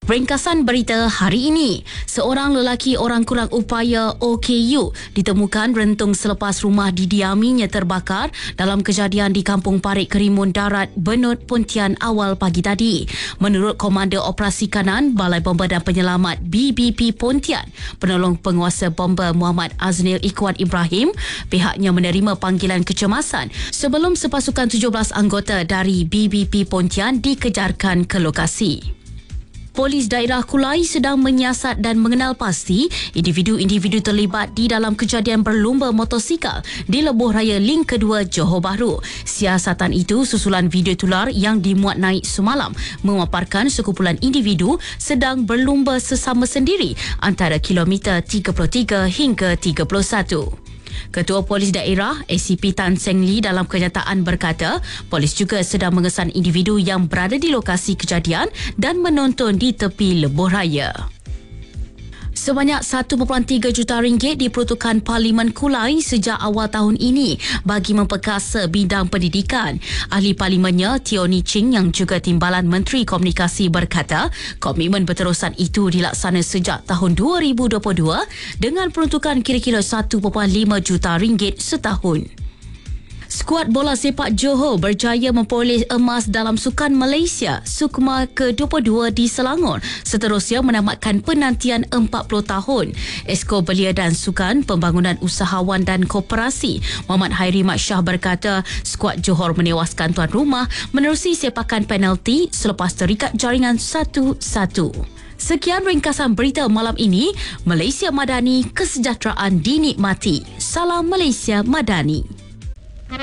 Ringkasan berita hari ini. Seorang lelaki orang kurang upaya OKU ditemukan rentung selepas rumah didiaminya terbakar dalam kejadian di Kampung Parit Kerimun Darat, Benut, Pontian awal pagi tadi. Menurut Komander Operasi Kanan Balai Bomba dan Penyelamat BBP Pontian, penolong penguasa bomba Muhammad Aznil Ikhwan Ibrahim, pihaknya menerima panggilan kecemasan sebelum sepasukan 17 anggota dari BBP Pontian dikejarkan ke lokasi. Polis daerah Kulai sedang menyiasat dan mengenal pasti individu-individu terlibat di dalam kejadian berlumba motosikal di Lebuh Raya Link Kedua, Johor Bahru. Siasatan itu susulan video tular yang dimuat naik semalam memaparkan sekumpulan individu sedang berlumba sesama sendiri antara kilometer 33 hingga 31. Ketua Polis Daerah ACP Tan Seng Lee dalam kenyataan berkata, polis juga sedang mengesan individu yang berada di lokasi kejadian dan menonton di tepi lebuh raya. Sebanyak 1.3 juta ringgit diperuntukkan Parlimen Kulai sejak awal tahun ini bagi memperkasa bidang pendidikan. Ahli Parlimennya Tioni Ching yang juga Timbalan Menteri Komunikasi berkata, komitmen berterusan itu dilaksana sejak tahun 2022 dengan peruntukan kira-kira 1.5 juta ringgit setahun. Skuad bola sepak Johor berjaya memperoleh emas dalam Sukan Malaysia Sukma ke-22 di Selangor, seterusnya menamatkan penantian 40 tahun. Esko Belia dan Sukan Pembangunan Usahawan dan Koperasi Muhammad Hairi Mat Shah berkata, skuad Johor menewaskan tuan rumah menerusi sepakan penalti selepas terikat jaringan 1-1. Sekian ringkasan berita malam ini. Malaysia Madani, kesejahteraan dinikmati. Salam Malaysia Madani.